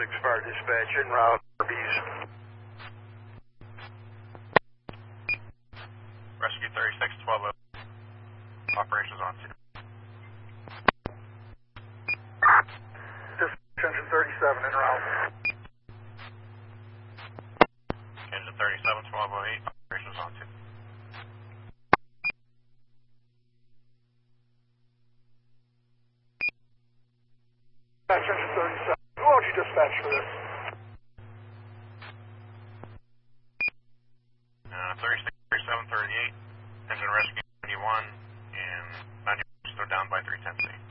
Fire Dispatch, en route, RBs. Rescue 3612, operations on 2. Engine 37, en route. Engine 37, 1208, operations on 2. Engine 37, who would you dispatch for this? 3738, engine rescue 91, and 90 still down by 310C.